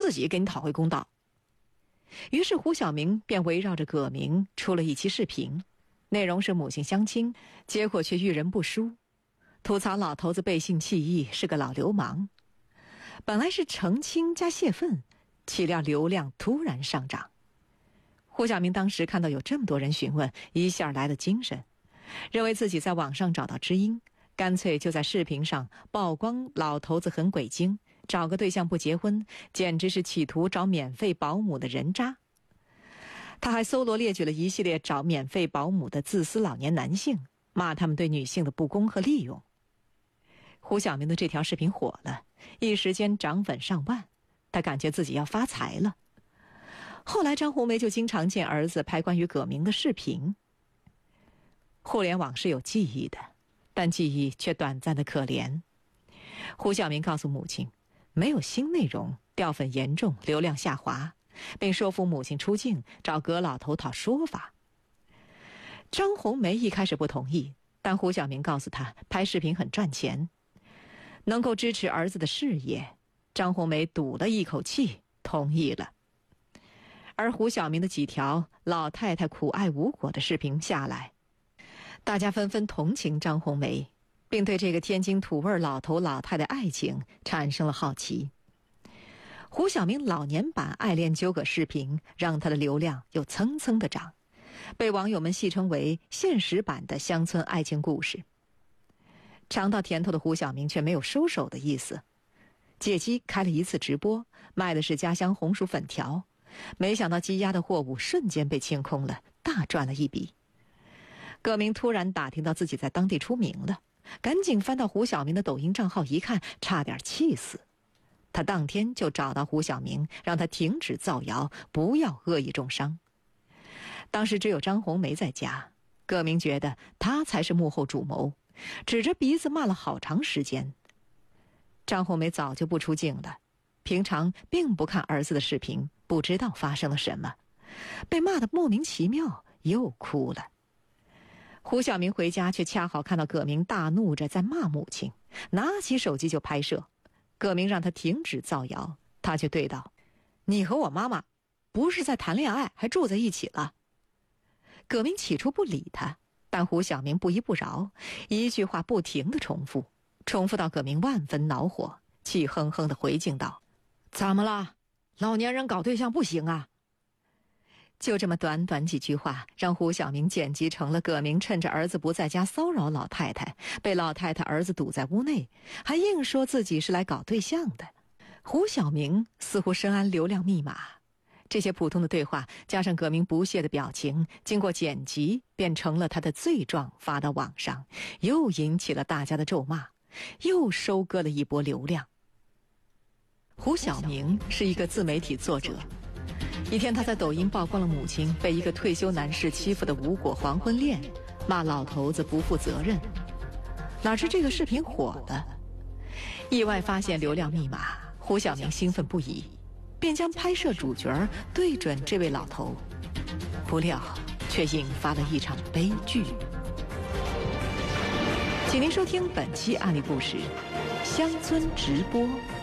自己给你讨回公道。于是胡晓明便围绕着葛明出了一期视频，内容是母亲相亲，结果却遇人不淑，吐槽老头子背信弃义，是个老流氓。本来是澄清加泄愤，岂料流量突然上涨。胡晓明当时看到有这么多人询问，一下来了精神，认为自己在网上找到知音，干脆就在视频上曝光老头子很鬼精，找个对象不结婚，简直是企图找免费保姆的人渣。他还搜罗列举了一系列找免费保姆的自私老年男性，骂他们对女性的不公和利用。胡晓明的这条视频火了，一时间涨粉上万，他感觉自己要发财了。后来张红梅就经常见儿子拍关于葛明的视频。互联网是有记忆的，但记忆却短暂的可怜。胡晓明告诉母亲，没有新内容，掉粉严重，流量下滑，并说服母亲出镜找葛老头讨说法。张红梅一开始不同意，但胡晓明告诉她拍视频很赚钱，能够支持儿子的事业，张红梅赌了一口气同意了。而胡晓明的几条老太太苦爱无果的视频下来，大家纷纷同情张红梅，并对这个天津土味老头老太太爱情产生了好奇。胡晓明老年版爱恋纠葛视频让他的流量又蹭蹭的涨，被网友们戏称为现实版的乡村爱情故事。尝到甜头的胡晓明却没有收手的意思，借机开了一次直播，卖的是家乡红薯粉条，没想到积压的货物瞬间被清空了，大赚了一笔。葛明突然打听到自己在当地出名了，赶紧翻到胡晓明的抖音账号一看，差点气死。他当天就找到胡晓明，让他停止造谣，不要恶意重伤。当时只有张红梅在家，葛明觉得他才是幕后主谋，指着鼻子骂了好长时间。张红梅早就不出镜了，平常并不看儿子的视频，不知道发生了什么，被骂得莫名其妙，又哭了。胡晓明回家却恰好看到葛明大怒着在骂母亲，拿起手机就拍摄。葛明让他停止造谣，他却对道：你和我妈妈不是在谈恋爱，还住在一起了。葛明起初不理他，但胡晓明不依不饶，一句话不停地重复到葛明万分恼火，气哼哼地回敬道：怎么了？老年人搞对象不行啊？就这么短短几句话，让胡晓明剪辑成了葛明趁着儿子不在家骚扰老太太，被老太太儿子堵在屋内，还硬说自己是来搞对象的。胡晓明似乎深谙流量密码，这些普通的对话加上葛明不屑的表情，经过剪辑变成了他的罪状，发到网上，又引起了大家的咒骂，又收割了一波流量。胡晓明是一个自媒体作者，一天他在抖音曝光了母亲被一个退休男士欺负的无果黄昏恋，骂老头子不负责任。哪知这个视频火了，意外发现流量密码，胡晓明兴奋不已，便将拍摄主角对准这位老头，不料却引发了一场悲剧。请您收听本期案例故事《乡村直播》。